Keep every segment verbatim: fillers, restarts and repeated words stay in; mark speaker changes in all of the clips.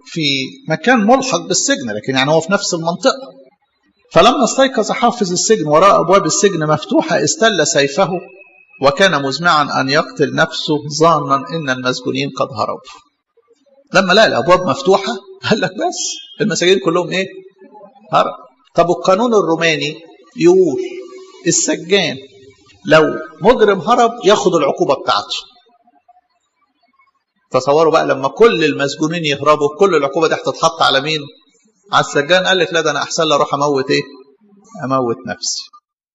Speaker 1: في مكان ملحق بالسجن، لكن يعني هو في نفس المنطقة. فلما استيقظ حافظ السجن وراء أبواب السجن مفتوحة استل سيفه وكان مزمعا أن يقتل نفسه ظانا إن المسجونين قد هربوا. لما لقى الأبواب مفتوحة قال لك بس المساجين كلهم إيه؟ هرب. طب القانون الروماني يقول السجان لو مجرم هرب ياخد العقوبة بتاعته. تصوروا بقى لما كل المسجونين يهربوا كل العقوبة دي هتتحط على مين؟ على السجان. قال لك لا، ده أنا أحسن لي أروح أموت إيه؟ أموت نفسي.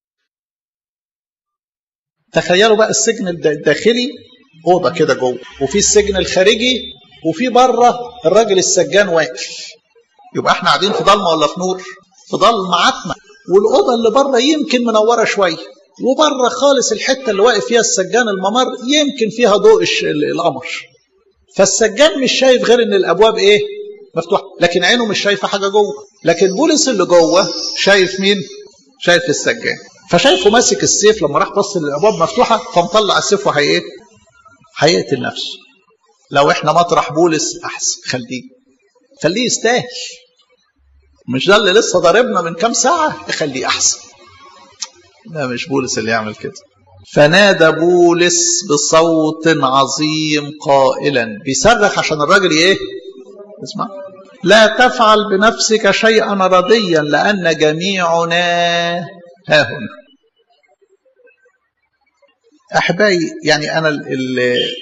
Speaker 1: تخيلوا بقى السجن الداخلي أوضة كده جوه، وفي السجن الخارجي، وفي بره الراجل السجان واقف. يبقى احنا قاعدين في ضلمة ولا في نور؟ في ضلمة عتمة. والأوضة اللي بره يمكن منورة شوية، وبره خالص الحتة اللي واقف فيها السجان الممر يمكن فيها ضوء القمر. فالسجان مش شايف غير ان الابواب ايه؟ مفتوحه، لكن عينه مش شايفه حاجه جوه. لكن بولس اللي جوه شايف مين؟ شايف السجان. فشايفه ماسك السيف. لما راح بص للابواب مفتوحه فمطلع السيف وهي ايه؟ هيقتل نفسه. لو احنا مطرح بولس احسن، خليه خليه يستاهل. مش ده اللي لسه ضاربنا من كام ساعه؟ خليه احسن. لا، مش بولس اللي يعمل كده. فنادى بولس بصوت عظيم قائلا، بيصرخ عشان الراجل ايه؟ اسمع، لا تفعل بنفسك شيئا رديا لأن جميعنا ها هنا. أحبائي، يعني أنا ال ال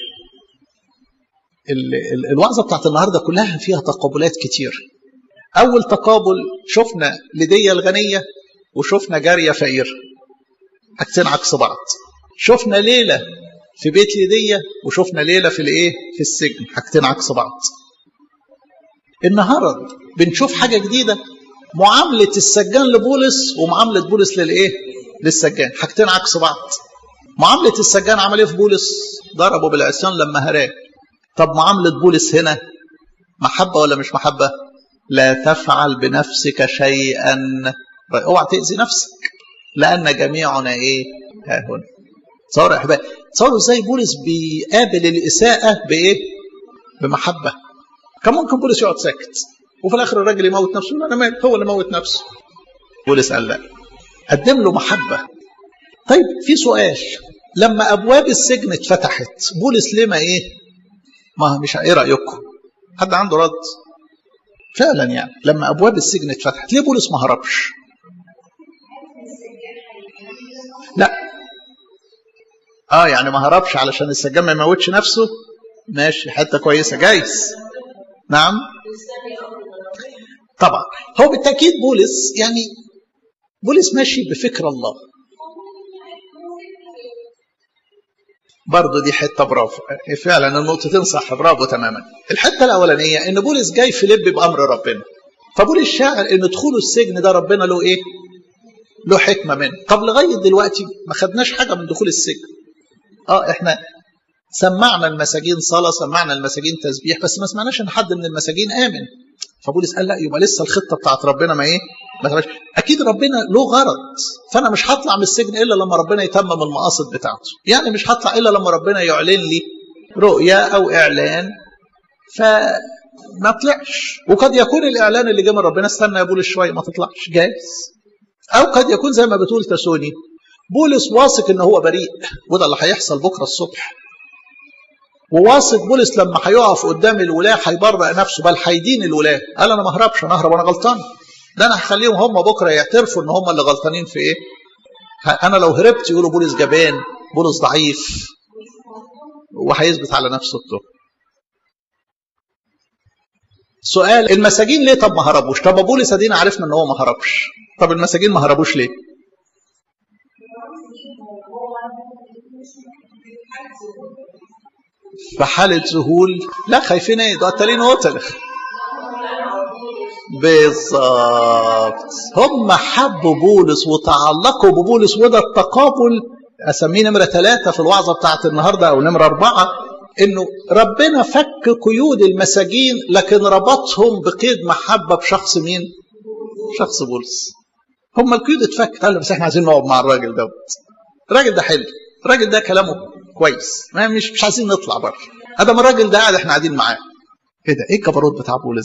Speaker 1: ال ال الوعظة بتاعت النهاردة كلها فيها تقابلات كتير. أول تقابل شفنا ليديا الغنية وشفنا جارية فقيرة، حاجتين عكس بعض. شفنا ليلة في بيت ليديا وشفنا ليلة في الايه؟ في السجن، حاجتين عكس بعض. النهارده بنشوف حاجة جديدة، معاملة السجان لبولس ومعاملة بولس للايه؟ للسجان، حاجتين عكس بعض. معاملة السجان عمل ايه في بولس؟ ضربه بالعصيان لما هراه. طب معاملة بولس هنا محبة ولا مش محبة؟ لا تفعل بنفسك شيئا، اوعى تأذي نفسك لأن جميعنا ايه؟ ها هنا. تصوروا يا احبائي، تصوروا ازاي بولس بيقابل الإساءة بايه؟ بمحبة. كان ممكن بولس يقعد ساكت وفي الاخر الراجل يموت نفسه. انا مالي، هو اللي موت نفسه. بولس قال لا، قدم له محبة. طيب في سؤال، لما ابواب السجن اتفتحت بولس ليه ما ايه؟ ما مش ايه رأيكم؟ حد عنده رد؟ فعلا يعني لما ابواب السجن اتفتحت ليه بولس ما هربش؟ لا اه يعني ما هربش علشان السجان ما يموتش نفسه. ماشي، حته كويسه، جايز. نعم طبعا، هو بالتاكيد بولس يعني بولس ماشي بفكر الله. برضه دي حته برافو فعلا، النقطتين صح، برافو تماما. الحته الاولانيه ان بولس جاي في لب بامر ربنا، فبولس شاعر ان دخوله السجن ده ربنا له ايه؟ له حكمه منه. طب لغايه دلوقتي ما خدناش حاجه من دخول السجن. اه احنا سمعنا المساجين صلاه، سمعنا المساجين تسبيح، بس ما سمعناش ان حد من المساجين امن. فبولس قال لا، يبقى لسه الخطه بتاعت ربنا ما ايه؟ ما تبقاش. اكيد ربنا له غرض، فانا مش هطلع من السجن الا لما ربنا يتمم المقاصد بتاعته. يعني مش هطلع الا لما ربنا يعلن لي رؤيه او اعلان. فما طلعش، وقد يكون الاعلان اللي جه من ربنا استنى يا بولس شويه ما تطلعش، جايز. او قد يكون زي ما بتقول تسوني، بولس واثق ان هو بريء، وده اللي هيحصل بكره الصبح. وواثق بولس لما هيقف قدام الولاة هيبرأ نفسه، بل هيدين الولاة. قال انا ما اهربش، انا اهرب وانا غلطان. ده انا هخليهم هم بكره يعترفوا ان هم اللي غلطانين في ايه. انا لو هربت يقولوا بولس جبان، بولس ضعيف، وهيثبت على نفسه التهم. سؤال، المساجين ليه طب ما هربوش؟ طب بولس ادينا عرفنا ان هو ما هربش، طب المساجين ما هربوش ليه؟ في حالة ذهول. لا خايفين ايه؟ ده قتالين قتل. بالظبط، هم حبوا بولس وتعلقوا ببولس، وده التقابل اسميه نمرة ثلاثة في الوعظة بتاعت النهاردة او نمرة أربعة، انه ربنا فك قيود المساجين لكن ربطهم بقيد محبة بشخص مين؟ شخص بولس. هم القيود اتفك، قال بس احنا عايزين نقعد مع الراجل ده. الراجل ده حلو، الراجل ده كلامه كويس، ما مش مش عايزين نطلع بره. ادم الراجل ده قاعد احنا قاعدين معاه. ايه ده؟ ايه الكبروت بتاع بولس؟